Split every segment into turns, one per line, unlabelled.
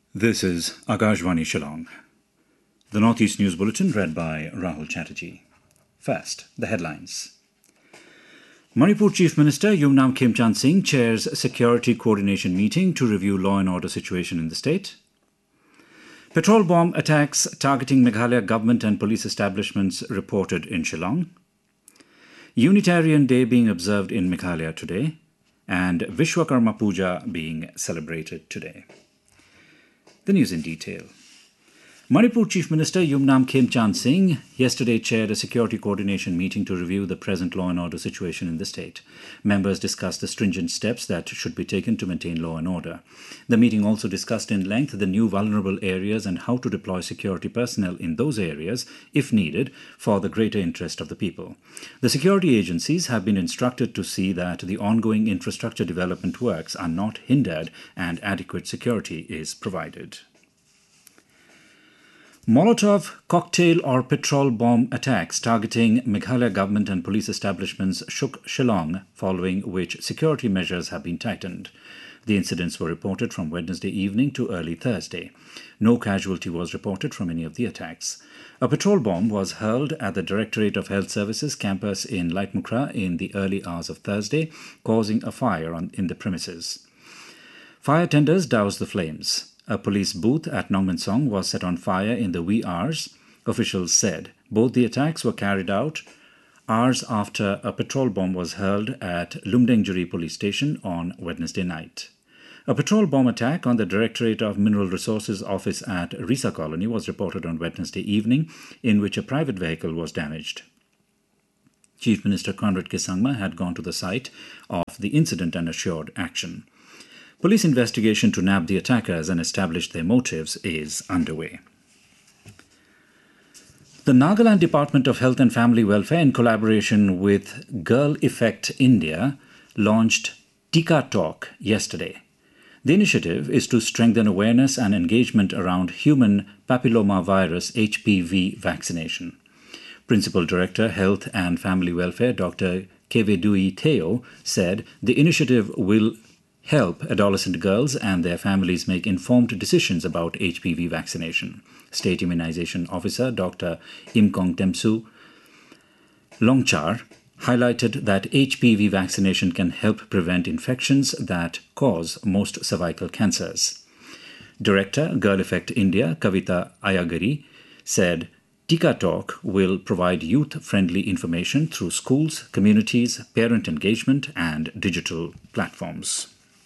This is Akashvani Shillong. The Northeast News Bulletin read by Rahul Chatterjee. First, the headlines. Manipur Chief Minister Yumnam Khemchand Singh chairs Security Coordination Meeting to review law and order situation in the state. Petrol bomb attacks targeting Meghalaya government and police establishments reported in Shillong. Unitarian Day being observed in Meghalaya today, and Vishwakarma Puja being celebrated today. The news in detail. Manipur Chief Minister Yumnam Khemchand Singh yesterday chaired a security coordination meeting to review the present law and order situation in the state. Members discussed the stringent steps that should be taken to maintain law and order. The meeting also discussed in length the new vulnerable areas and how to deploy security personnel in those areas, if needed, for the greater interest of the people. The security agencies have been instructed to see that the ongoing infrastructure development works are not hindered and adequate security is provided. Molotov, cocktail or petrol bomb attacks targeting Meghalaya government and police establishments shook Shillong, following which security measures have been tightened. The incidents were reported from Wednesday evening to early Thursday. No casualty was reported from any of the attacks. A petrol bomb was hurled at the Directorate of Health Services campus in Laitmukra in the early hours of Thursday, causing a fire in the premises. Fire tenders doused the flames. A police booth at Nongmensong was set on fire in the wee hours, officials said. Both the attacks were carried out hours after a petrol bomb was hurled at Lumdengiri police station on Wednesday night. A petrol bomb attack on the Directorate of Mineral Resources office at Risa Colony was reported on Wednesday evening, in which a private vehicle was damaged. Chief Minister Conrad K. Sangma had gone to the site of the incident and assured action. Police investigation to nab the attackers and establish their motives is underway. The Nagaland Department of Health and Family Welfare, in collaboration with Girl Effect India, launched Tika Talk yesterday. The initiative is to strengthen awareness and engagement around human papillomavirus HPV vaccination. Principal Director, Health and Family Welfare, Dr. Kevedui Theo, said the initiative will help adolescent girls and their families make informed decisions about HPV vaccination. State Immunization Officer Dr. Imkong Temsu Longchar highlighted that HPV vaccination can help prevent infections that cause most cervical cancers. Director, Girl Effect India, Kavita Ayagari, said Tika Talk will provide youth-friendly information through schools, communities, parent engagement, and digital platforms.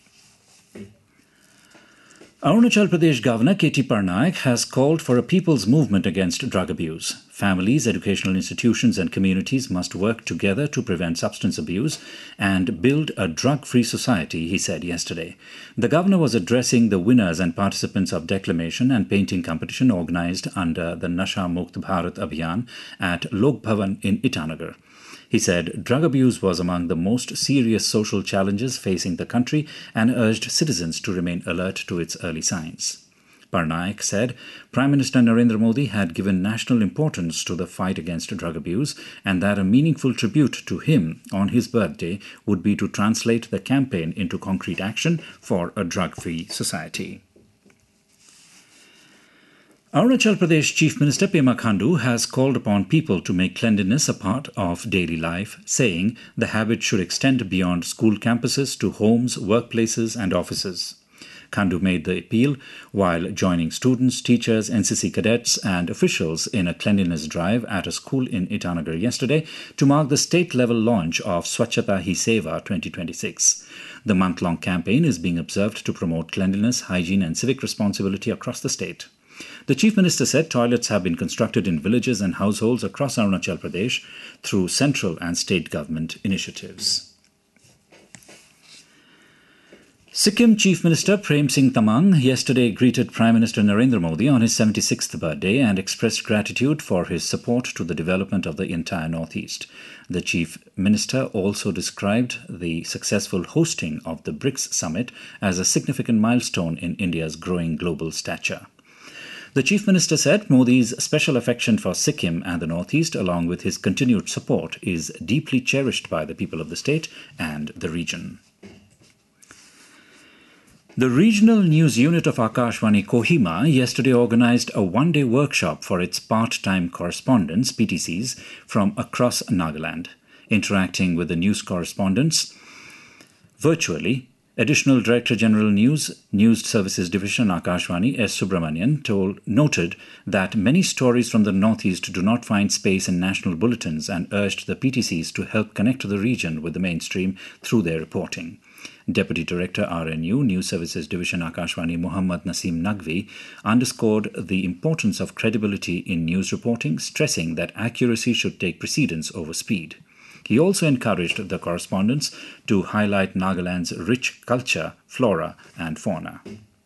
Arunachal Pradesh Governor K.T. Parnaik has called for a people's movement against drug abuse. Families, educational institutions and communities must work together to prevent substance abuse and build a drug-free society, he said yesterday. The governor was addressing the winners and participants of declamation and painting competition organized under the Nasha Mukt Bharat Abhiyan at Lok Bhavan in Itanagar. He said drug abuse was among the most serious social challenges facing the country and urged citizens to remain alert to its early signs. Parnaik said Prime Minister Narendra Modi had given national importance to the fight against drug abuse and that a meaningful tribute to him on his birthday would be to translate the campaign into concrete action for a drug-free society. Arunachal Pradesh Chief Minister Pema Khandu has called upon people to make cleanliness a part of daily life, saying the habit should extend beyond school campuses to homes, workplaces and offices. Khandu made the appeal while joining students, teachers, NCC cadets and officials in a cleanliness drive at a school in Itanagar yesterday to mark the state-level launch of Swachhata Hi Seva 2026. The month-long campaign is being observed to promote cleanliness, hygiene and civic responsibility across the state. The Chief Minister said toilets have been constructed in villages and households across Arunachal Pradesh through central and state government initiatives. Sikkim Chief Minister Prem Singh Tamang yesterday greeted Prime Minister Narendra Modi on his 76th birthday and expressed gratitude for his support to the development of the entire Northeast. The Chief Minister also described the successful hosting of the BRICS summit as a significant milestone in India's growing global stature. The Chief Minister said Modi's special affection for Sikkim and the Northeast, along with his continued support, is deeply cherished by the people of the state and the region. The regional news unit of Akashvani Kohima yesterday organized a one-day workshop for its part-time correspondents, PTCs, from across Nagaland. Interacting with the news correspondents virtually, Additional Director General News Services Division Akashvani S. Subramanian noted that many stories from the Northeast do not find space in national bulletins and urged the PTCs to help connect the region with the mainstream through their reporting. Deputy Director RNU News Services Division Akashvani Muhammad Naseem Naqvi underscored the importance of credibility in news reporting, stressing that accuracy should take precedence over speed. He also encouraged the correspondents to highlight Nagaland's rich culture, flora and fauna.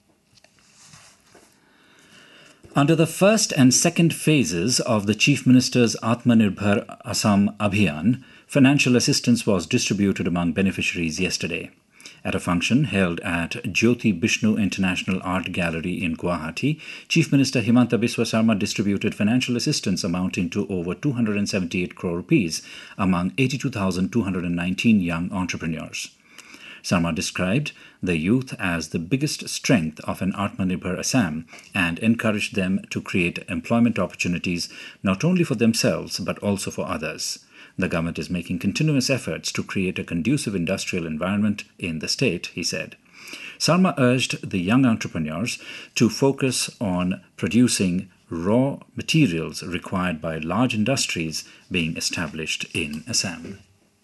Under the first and second phases of the Chief Minister's Atmanirbhar Assam Abhiyan, financial assistance was distributed among beneficiaries yesterday. At a function held at Jyoti Bishnu International Art Gallery in Guwahati, Chief Minister Himanta Biswa Sarma distributed financial assistance amounting to over 278 crore rupees among 82,219 young entrepreneurs. Sarma described the youth as the biggest strength of an Atmanirbhar Assam and encouraged them to create employment opportunities not only for themselves but also for others. The government is making continuous efforts to create a conducive industrial environment in the state, he said. Sarma urged the young entrepreneurs to focus on producing raw materials required by large industries being established in Assam.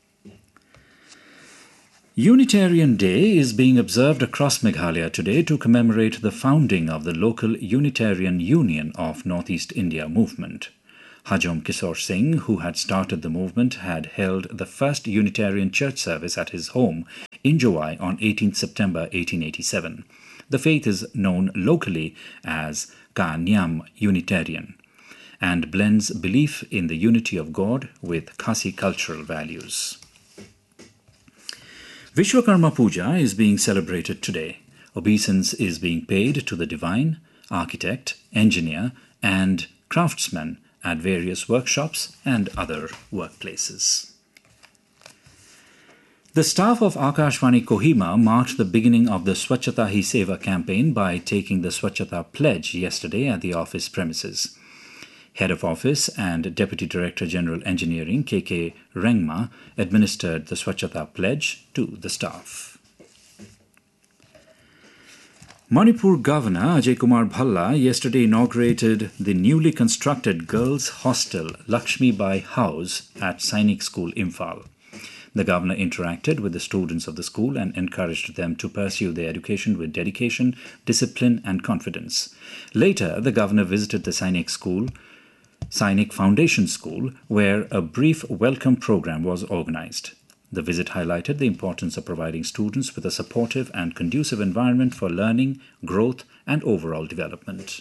Unitarian Day is being observed across Meghalaya today to commemorate the founding of the local Unitarian Union of Northeast India movement. Hajom Kishore Singh, who had started the movement, had held the first Unitarian church service at his home in Jowai on 18 September 1887. The faith is known locally as Kanyam Unitarian and blends belief in the unity of God with Khasi cultural values. Vishwakarma Puja is being celebrated today. Obeisance is being paid to the divine, architect, engineer and craftsman at various workshops and other workplaces. The staff of Akashvani Kohima marked the beginning of the Swachhata Hi Seva campaign by taking the Swachhata pledge yesterday at the office premises. Head of Office and Deputy Director General Engineering K.K. Rengma administered the Swachhata pledge to the staff. Manipur Governor Ajay Kumar Bhalla yesterday inaugurated the newly constructed girls' hostel Lakshmi Bai House at Sainik School, Imphal. The governor interacted with the students of the school and encouraged them to pursue their education with dedication, discipline and confidence. Later, the governor visited the Sainik Foundation School, where a brief welcome program was organized. The visit highlighted the importance of providing students with a supportive and conducive environment for learning, growth, and overall development.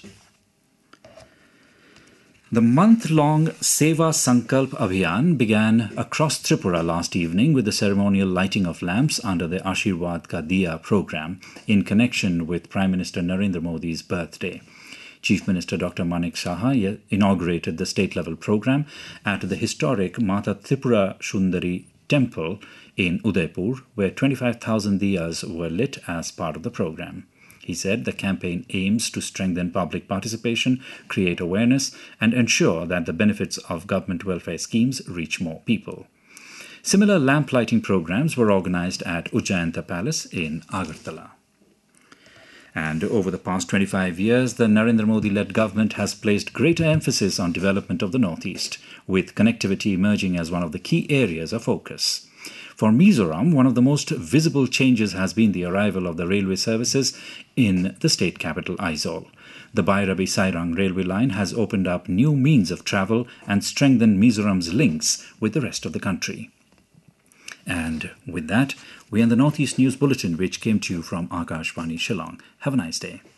The month-long Seva Sankalp Abhiyan began across Tripura last evening with the ceremonial lighting of lamps under the Ashirwad Ka Diya program in connection with Prime Minister Narendra Modi's birthday. Chief Minister Dr. Manik Saha inaugurated the state-level program at the historic Mata Tripura Shundari Temple in Udaipur, where 25,000 diyas were lit as part of the program. He said the campaign aims to strengthen public participation, create awareness, and ensure that the benefits of government welfare schemes reach more people. Similar lamp lighting programs were organized at Ujjayanta Palace in Agartala. And over the past 25 years, the Narendra Modi-led government has placed greater emphasis on development of the Northeast, with connectivity emerging as one of the key areas of focus. For Mizoram, one of the most visible changes has been the arrival of the railway services in the state capital Aizawl. The Bairabi-Sairang railway line has opened up new means of travel and strengthened Mizoram's links with the rest of the country. And with that, we end the Northeast News Bulletin, which came to you from Akashvani Shillong. Have a nice day.